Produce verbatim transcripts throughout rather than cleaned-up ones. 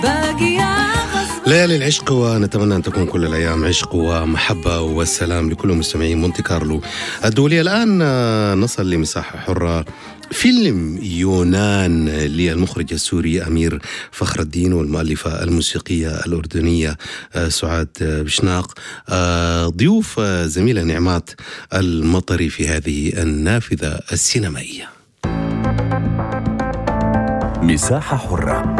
ليالي العشق، ونتمنى أن تكون كل الأيام عشق ومحبة والسلام لكل مستمعين مونتي كارلو الدولية. الآن نصل لمساحة حرة، فيلم يونان للمخرج السوري أمير فخر الدين والمؤلفة الموسيقية الأردنية سعاد بشناق، ضيوف زميلة نعمات المطري في هذه النافذة السينمائية. مساحة حرة.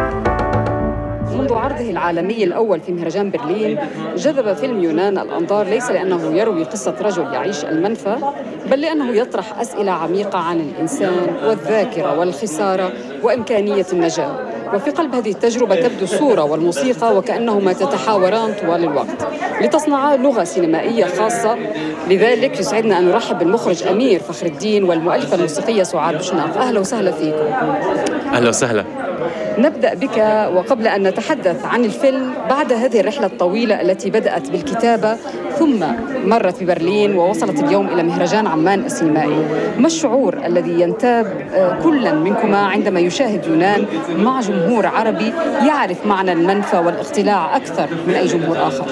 منذ عرضه العالمي الأول في مهرجان برلين، جذب فيلم يونان الأنظار ليس لأنه يروي قصة رجل يعيش المنفى، بل لأنه يطرح أسئلة عميقة عن الإنسان والذاكرة والخسارة وإمكانية النجاة. وفي قلب هذه التجربة تبدو الصورة والموسيقى وكأنهما تتحاوران طوال الوقت لتصنعا لغة سينمائية خاصة. لذلك يسعدنا أن نرحب بالمخرج أمير فخر الدين والمؤلفة الموسيقية سعاد بشناق. أهلا وسهلا فيكم. أهلا وسهلا. نبدأ بك، وقبل أن نتحدث عن الفيلم، بعد هذه الرحلة الطويلة التي بدأت بالكتابة ثم مرت ببرلين ووصلت اليوم إلى مهرجان عمان السينمائي، ما الشعور الذي ينتاب كلا منكما عندما يشاهد يونان مع جمهور عربي يعرف معنى المنفى والاقتلاع أكثر من أي جمهور آخر؟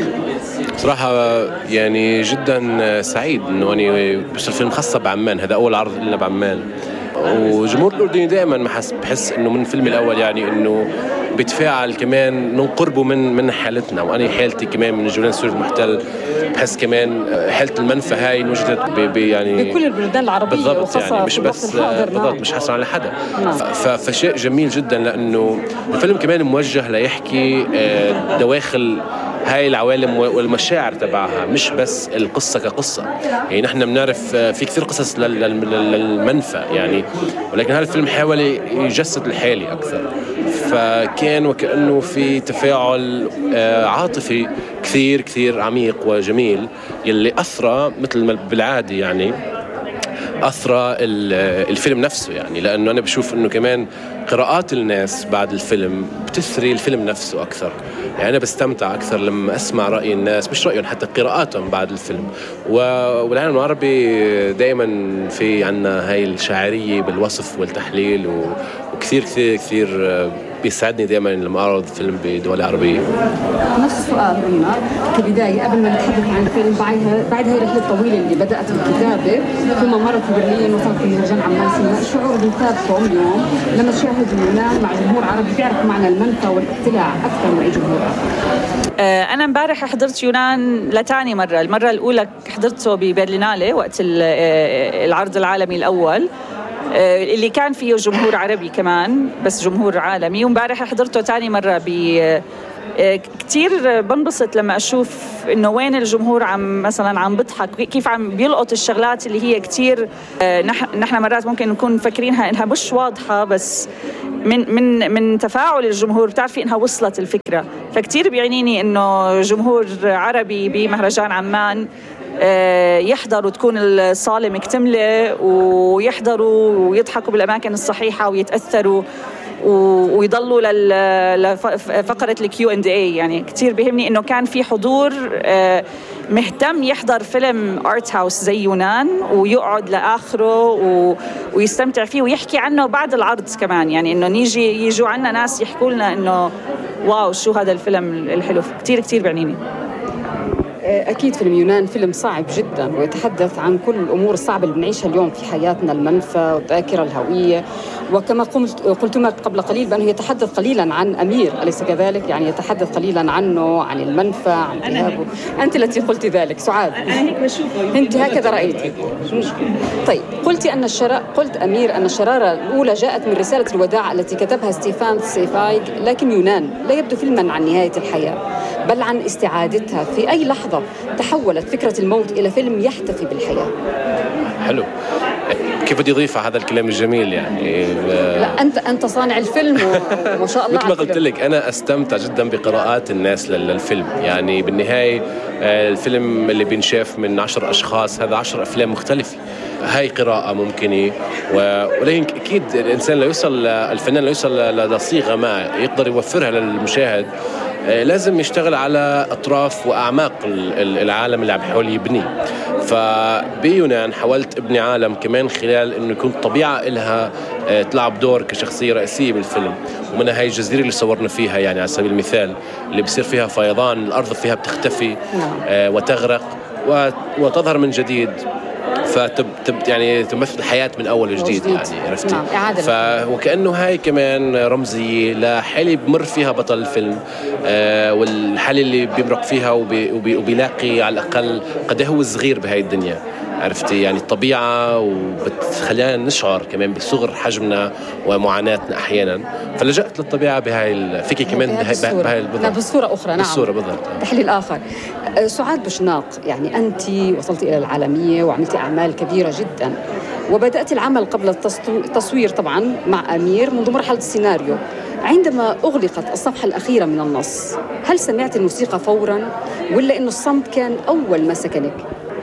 صراحة يعني جدا سعيد أنه أنا بشتغل فيلم خاصة بعمان، هذا أول عرض لنا بعمان، وجمهور الأردني دائما بحس إنه من الفيلم الأول يعني إنه بيتفاعل كمان من قربه من من حالتنا، وأنا حالتي كمان من الجولان السوري المحتل، بحس كمان حالة المنفى هاي انوجدت يعني بكل البلدان العربية بالضبط، يعني مش بس بالضبط مش حصر على حدا. فشيء جميل جدا لأنه الفيلم كمان موجه ليحكي دواخل هاي العوالم والمشاعر تبعها، مش بس القصة كقصة. يعني نحن بنعرف في كثير قصص للمنفى يعني، ولكن هذا الفيلم حاول يجسد الحالي أكثر، فكان وكأنه في تفاعل عاطفي كثير كثير عميق وجميل، يلي أثرى مثل بالعادي يعني أثرى الفيلم نفسه. يعني لأنه أنا بشوف أنه كمان قراءات الناس بعد الفيلم بتثري الفيلم نفسه أكثر. يعني أنا بستمتع أكثر لما أسمع رأي الناس، مش رأيهم حتى قراءاتهم بعد الفيلم. والعالم العربي دائما في عنا هاي الشاعرية بالوصف والتحليل، وكثير كثير كثير بيسعدني دائما لما أعرض فيلم بدول عربية. نفس السؤال هنا كبداية قبل ما نتحدث عن الفيلم، بعد بعد هاي الرحلة الطويلة اللي بدأت بالكتابة ثم مرت في برلين وصلت في مهرجان عمان السينمائي، الشعور اللي ينتابكم اليوم لما تشاهد يونان مع جمهور عربي بيعرف معنى المنفى والاقتلاع أكثر من أي جمهور آخر؟ أنا امبارح حضرت يونان لتاني مرة. المرة الأولى حضرته ببرلينالي وقت العرض العالمي الأول اللي كان فيه جمهور عربي كمان، بس جمهور عالمي. ومبارح حضرته تاني مرة ب كتير بنبسط لما أشوف إنه وين الجمهور عم مثلا عم بضحك، كيف عم بيلقط الشغلات اللي هي كتير نحن مرات ممكن نكون فاكرينها إنها مش واضحة، بس من من من تفاعل الجمهور بتعرفي إنها وصلت الفكرة. فكتير بيعنيني إنه جمهور عربي بمهرجان عمان يحضروا، تكون الصالة مكتملة ويحضروا ويضحكوا بالأماكن الصحيحة ويتأثروا ويضلوا لفقرة الكيو اند اي. يعني كتير بيهمني إنه كان في حضور مهتم يحضر فيلم آرت هاوس زي يونان ويقعد لآخره ويستمتع فيه ويحكي عنه بعد العرض كمان. يعني إنه نيجي يجوا عنا ناس يحكوا لنا إنه واو شو هذا الفيلم الحلو. كتير كتير بعنيني. أكيد فيلم يونان فيلم صعب جدا، ويتحدث عن كل الأمور الصعبة اللي بنعيشها اليوم في حياتنا، المنفى والذاكرة الهوية، وكما قلتما قبل قليل بأنه يتحدث قليلا عن أمير، أليس كذلك؟ يعني يتحدث قليلا عنه، عن المنفى، عن ذهابه. أنت التي قلت ذلك سعاد، أنا هيك بشوفه، أنت هكذا رأيتي. طيب قلت أن الشرا... قلت أمير أن الشرارة الأولى جاءت من رسالة الوداع التي كتبها ستيفان سيفايغ، لكن يونان لا يبدو فيلما عن نهاية الحياة بل عن استعادتها. في أي لحظة تحولت فكرة الموت إلى فيلم يحتفي بالحياة؟ حلو. كيف بدي أضيف على هذا الكلام الجميل يعني؟ لا أنت أنت صانع الفيلم وما شاء الله. مثل ما قلت لك أنا أستمتع جدا بقراءات الناس للفيلم. يعني بالنهاية الفيلم اللي بينشاف من عشر أشخاص، هذا عشر أفلام مختلفة، هاي قراءة ممكنة. ولكن أكيد الإنسان لا يوصل، الفنان لا يوصل لصيغة ما يقدر يوفرها للمشاهد، لازم يشتغل على أطراف وأعماق العالم اللي عم بيحاول يبنيه. فبيونان حاولت ابني عالم كمان خلال انه يكون الطبيعه لها تلعب دور كشخصيه رئيسيه بالفيلم، ومنها هاي الجزيره اللي صورنا فيها يعني على سبيل المثال اللي بصير فيها فيضان، الارض فيها بتختفي وتغرق وتظهر من جديد، فتب يعني تمثل الحياة من أول وجديد يعني عرفتي. نعم. ف وكأنه هاي كمان رمزية لحالة بمر فيها بطل الفيلم، آه والحالة اللي بيمرق فيها وبي وبي وبيلاقي على الأقل قد هو صغير بهاي الدنيا عرفتي، يعني الطبيعة وبتخلينا نشعر كمان بصغر حجمنا ومعاناتنا أحيانا، فلجأت للطبيعة بهاي الفكرة كمان بهاي بهاي بالضبط بصورة أخرى. نعم بالصورة بالضبط. تحليل آخر. سعاد بوشناق، يعني أنت وصلت إلى العالمية وعملتي أعمال كبيرة جدا، وبدأت العمل قبل التصوير طبعا مع أمير منذ مرحلة السيناريو. عندما أغلقت الصفحة الأخيرة من النص، هل سمعت الموسيقى فورا ولا إنه الصمت كان أول ما سكنك؟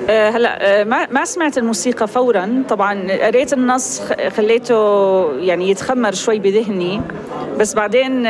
هلا ما ما سمعت الموسيقى فورا، طبعا قريت النص خليته يعني يتخمر شوي بذهني، بس بعدين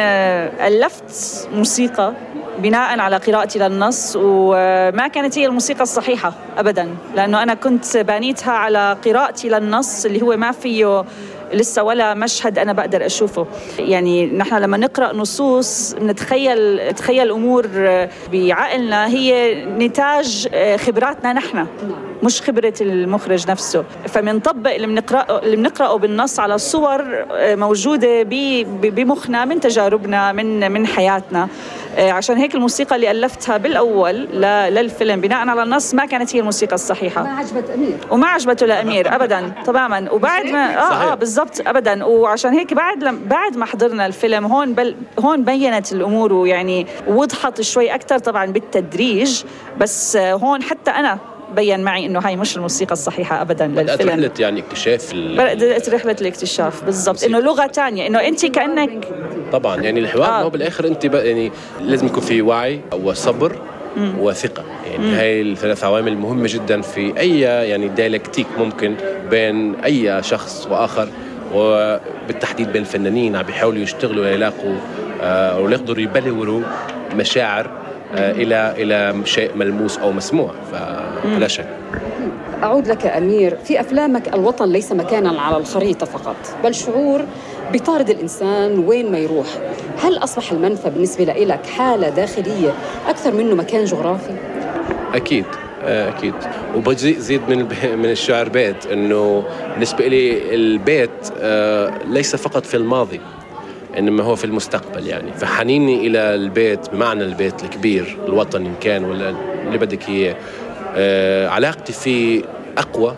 ألفت موسيقى بناء على قراءتي للنص، وما كانت هي الموسيقى الصحيحة أبدا، لأنه أنا كنت بانيتها على قراءتي للنص اللي هو ما فيه لسه ولا مشهد أنا بقدر أشوفه. يعني نحن لما نقرأ نصوص نتخيل نتخيل أمور بعقلنا هي نتاج خبراتنا نحن، مش خبرة المخرج نفسه، فمنطبق اللي بنقرأه اللي بنقرأه بالنص على صور موجودة بمخنا من تجاربنا من من حياتنا. عشان هيك الموسيقى اللي ألفتها بالأول للفيلم بناء على النص ما كانت هي الموسيقى الصحيحة. ما عجبت أمير وما عجبته لأمير أبدا تماما. وبعد ما آه, آه بالضبط أبدا، وعشان هيك بعد لم بعد ما حضرنا الفيلم هون بل هون بينت الأمور ويعني وضحت شوي أكتر طبعا بالتدريج، بس هون حتى أنا بين معي إنه هاي مش الموسيقى الصحيحة أبداً للفيلم. بدأت رحلة يعني اكتشاف بدأت رحلة الاكتشاف بالضبط، إنه لغة تانية، إنه أنت كأنك طبعا يعني الحوار آه. هو بالآخر أنت يعني لازم يكون في وعي وصبر مم. وثقة، يعني مم. هاي الثلاث عوامل مهمة جدا في أي يعني ديالكتيك ممكن بين أي شخص وآخر، وبالتحديد بين الفنانين عم بيحاولوا يشتغلوا ليلاقوا آه ويقدروا يبلوروا مشاعر آه إلى إلى شيء ملموس أو مسموع، فلا شك. أعود لك أمير، في أفلامك الوطن ليس مكاناً على الخريطة فقط، بل شعور بطارد الإنسان وين ما يروح. هل أصبح المنفى بالنسبة لك حالة داخلية أكثر منه مكان جغرافي؟ أكيد أكيد. وبزيد من من الشعر بيت، إنه بالنسبة لي البيت ليس فقط في الماضي إنما هو في المستقبل، يعني فحنيني إلى البيت بمعنى البيت الكبير الوطن إن كان ولا اللي بدك إياه، آه علاقتي فيه أقوى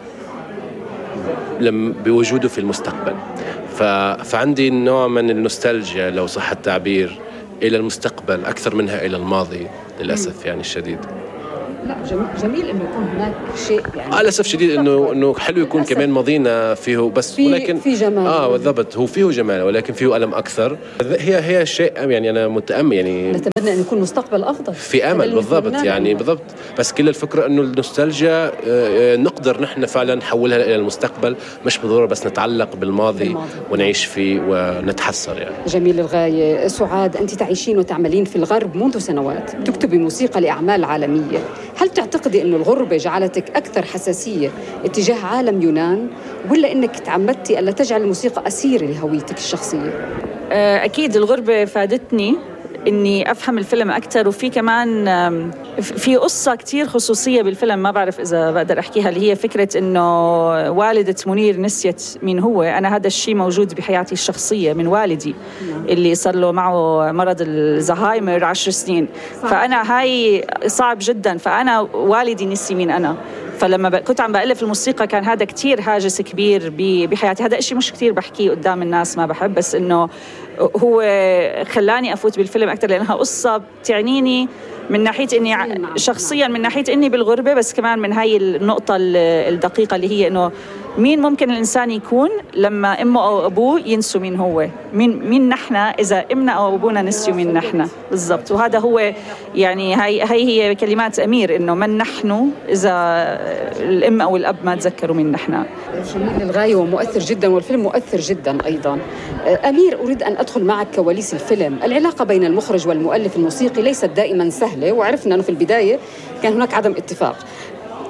لم بوجوده في المستقبل. فعندي نوع من النوستالجيا لو صح التعبير إلى المستقبل أكثر منها إلى الماضي للأسف يعني الشديد. لا جميل, جميل انه يكون هناك شيء يعني على اسف شديد انه انه حلو يكون كمان ماضينا فيه بس في ولكن في جمال. اه بالضبط هو فيه جمال ولكن فيه ألم اكثر. هي هي الشيء يعني انا متامل يعني نتمنى ان يكون مستقبل افضل في امل بالضبط يعني بالضبط. بس كل الفكره انه النوستالجيا آه نقدر نحن فعلا نحولها الى المستقبل، مش بالضروره بس نتعلق بالماضي, بالماضي. ونعيش فيه ونتحسر يعني. جميل للغايه. سعاد، انت تعيشين وتعملين في الغرب منذ سنوات، تكتبي موسيقى لاعمال عالميه، هل تعتقدي أن الغربة جعلتك أكثر حساسية اتجاه عالم يونان، ولا أنك تعمدتي ألا تجعل الموسيقى أسيرة لهويتك الشخصية؟ أكيد الغربة فادتني إني أفهم الفيلم أكثر، وفي كمان في قصة كتير خصوصية بالفيلم ما بعرف إذا بقدر أحكيها، اللي هي فكرة إنه والدة منير نسيت مين هو. أنا هذا الشيء موجود بحياتي الشخصية من والدي اللي صار له معه مرض الزهايمر عشر سنين، فأنا هاي صعب جدا، فأنا والدي نسي مين أنا. فلما كنت عم بألف الموسيقى كان هذا كتير هاجس كبير بحياتي. هذا إشي مش كتير بحكيه قدام الناس، ما بحب، بس إنه هو خلاني أفوت بالفيلم أكتر لأنها قصة تعنيني من ناحية إني شخصياً، من ناحية إني بالغربة، بس كمان من هاي النقطة الدقيقة اللي هي إنه مين ممكن الإنسان يكون لما أمه أو أبوه ينسوا مين هو، مين مين نحن إذا أمنا أو أبونا نسيوا مين نحن بالضبط. وهذا هو يعني هاي هاي هي كلمات أمير، إنه من نحن إذا الأم أو الأب ما تذكروا مين نحن. جميل للغاية ومؤثر جدا، والفيلم مؤثر جدا أيضا. أمير، أريد أن أدخل معك كواليس الفيلم. العلاقة بين المخرج والمؤلف الموسيقي ليست دائما سهلة، وعرفنا أنه في البداية كان هناك عدم اتفاق.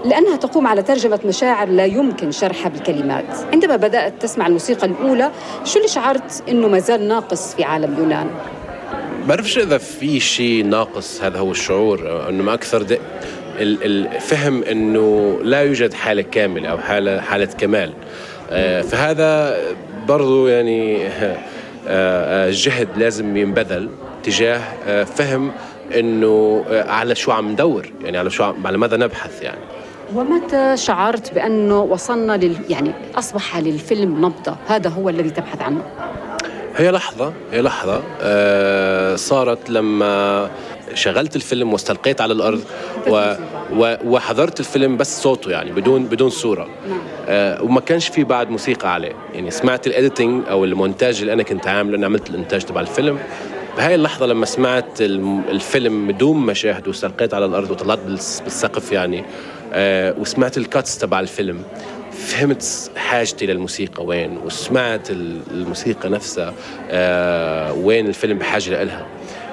لأنها تقوم على ترجمة مشاعر لا يمكن شرحها بالكلمات. عندما بدأت تسمع الموسيقى الأولى شو اللي شعرت إنه ما زال ناقص في عالم يونان؟ بعرفش إذا في شيء ناقص، هذا هو الشعور، إنه ما أكثر دق الفهم إنه لا يوجد حالة كاملة أو حالة حالة كمال. فهذا برضو يعني جهد لازم ينبذل تجاه فهم إنه على شو عم ندور، يعني على شو على ماذا نبحث يعني. ومتى شعرت بأنه وصلنا لل يعني أصبح للفيلم نبضة، هذا هو الذي تبحث عنه؟ هي لحظة هي لحظة آه صارت لما شغلت الفيلم واستلقيت على الأرض و و وحضرت الفيلم بس صوته، يعني بدون بدون صورة. آه وما كانش فيه بعد موسيقى عليه، يعني سمعت الإديتنج أو المونتاج اللي أنا كنت عامله، أنا عملت الإنتاج تبع الفيلم. بهاي اللحظة لما سمعت الفيلم بدون مشاهد واستلقيت على الأرض وطلعت بالسقف يعني آه وسمعت الكاتس تبع الفيلم، فهمت حاجتي للموسيقى وين، وسمعت الموسيقى نفسها آه وين الفيلم بحاجة لها.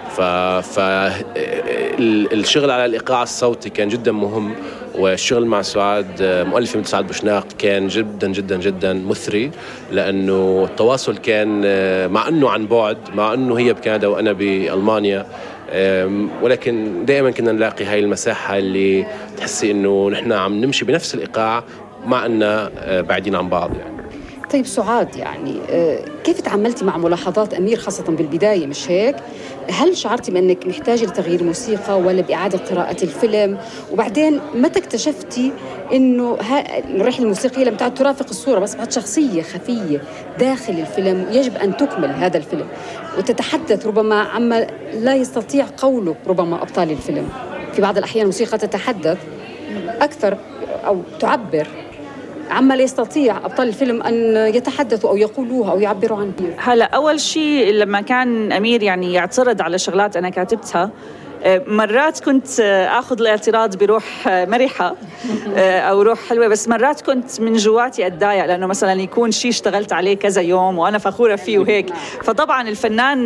فالشغل على الإيقاع الصوتي كان جدا مهم، والشغل مع سعاد مؤلفة مثل سعاد بوشناق كان جدا جدا جدا مثري، لأنه التواصل كان مع أنه عن بعد، مع أنه هي بكندا وأنا بألمانيا، ولكن دائما كنا نلاقي هاي المساحة اللي تحسي أنه نحن عم نمشي بنفس الإيقاع مع أننا بعيدين عن بعض يعني. طيب سعاد، يعني كيف تعاملتي مع ملاحظات أمير خاصة بالبداية، مش هيك؟ هل شعرتي بأنك محتاجة لتغيير موسيقى ولا بإعادة قراءة الفيلم؟ وبعدين متى اكتشفتي إنه الرحلة الموسيقية لم تعد ترافق الصورة، بس بعد شخصية خفية داخل الفيلم يجب أن تكمل هذا الفيلم وتتحدث ربما عما لا يستطيع قوله ربما أبطال الفيلم؟ في بعض الأحيان الموسيقى تتحدث أكثر أو تعبر عما لا يستطيع أبطال الفيلم أن يتحدثوا أو يقولوها أو يعبروا عنها. هلا أول شيء لما كان أمير يعني يعترض على شغلات أنا كاتبتها، مرات كنت أخذ الاعتراض بروح مرحة أو روح حلوة، بس مرات كنت من جواتي أتضايق لأنه مثلا يكون شيء اشتغلت عليه كذا يوم وأنا فخورة فيه وهيك. فطبعا الفنان